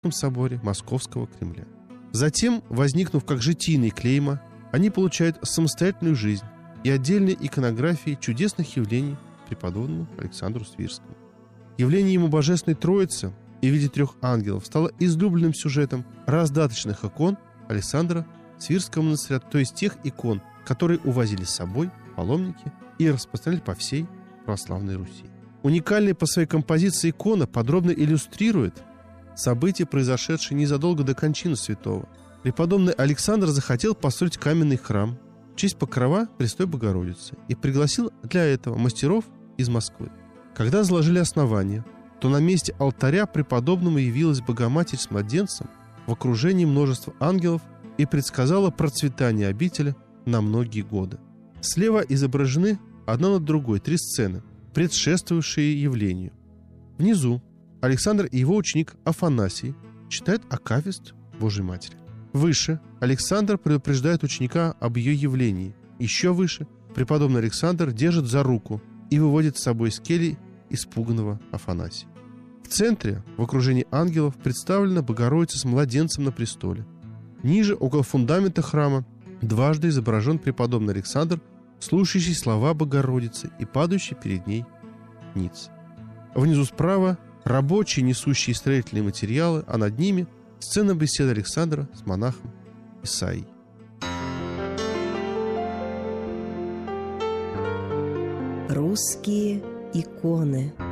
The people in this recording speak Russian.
соборе Московского Кремля. Затем, возникнув как житийные клейма, они получают самостоятельную жизнь и отдельные иконографии чудесных явлений преподобному Александру Свирскому. Явление ему Божественной Троицы в виде 3 ангелов стало излюбленным сюжетом раздаточных икон Александра Свирского монастыря, то есть тех икон, которые увозили с собой паломники и распространяли по всей православной Руси. Уникальная по своей композиции икона подробно иллюстрирует события, произошедшие незадолго до кончины святого. Преподобный Александр захотел построить каменный храм в честь покрова Престой Богородицы и пригласил для этого мастеров из Москвы. Когда заложили основание, то на месте алтаря преподобному явилась Богоматерь с младенцем в окружении множества ангелов и предсказала процветание обители на многие годы. Слева изображены одна над другой 3 сцены, предшествующие явлению. Внизу Александр и его ученик Афанасий читают акафист Божьей Матери. Выше Александр предупреждает ученика об ее явлении. Еще выше преподобный Александр держит за руку и выводит с собой из кельи испуганного Афанасия. В центре, в окружении ангелов, представлена Богородица с младенцем на престоле. Ниже, около фундамента храма, дважды изображен преподобный Александр, слушающий слова Богородицы и падающий перед ней ниц. Внизу справа рабочие, несущие строительные материалы, а над ними сцена беседы Александра с монахом Исаией. Русские иконы.